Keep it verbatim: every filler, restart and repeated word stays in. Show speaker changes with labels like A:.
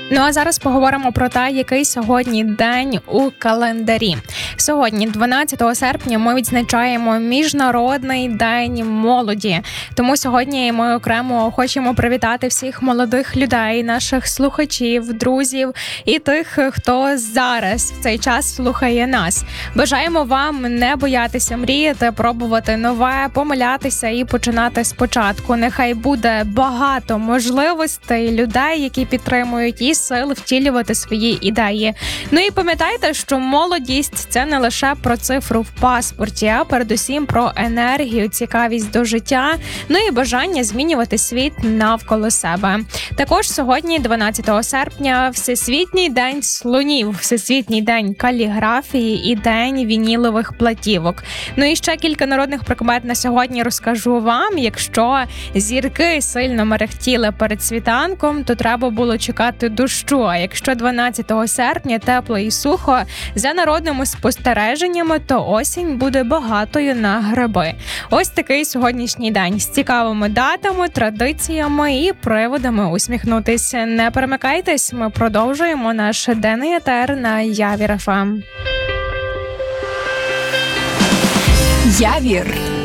A: Ну а зараз поговоримо про те, який сьогодні день у календарі. Сьогодні, дванадцятого серпня, ми відзначаємо Міжнародний день молоді. Тому сьогодні ми окремо хочемо привітати всіх молодих людей, наших слухачів, друзів і тих, хто зараз в цей час слухає нас. Бажаємо вам не боятися мріяти, пробувати нове, помилятися і починати спочатку. Нехай буде багато можливостей, людей, які підтримують, і сил втілювати свої ідеї. Ну і пам'ятайте, що молодість – це не лише про цифру в паспорті, а передусім про енергію, цікавість до життя, ну і бажання змінювати світ навколо себе. Також сьогодні, дванадцятого серпня, Всесвітній день слонів, Всесвітній день каліграфії і день вінілових платівок. Ну і ще кілька народних прикмет на сьогодні розкажу вам. Якщо зірки сильно мерехтіли перед світанком, то треба було чекати дощу. А якщо дванадцятого серпня тепло і сухо, за народними спостереженнями, то осінь буде багатою на гриби. Ось такий сьогоднішній день з цікавими датами, традиціями і приводами усміхнутися. Не перемикайтесь, ми продовжуємо наш денний етер на Явір еф ем.
B: Явір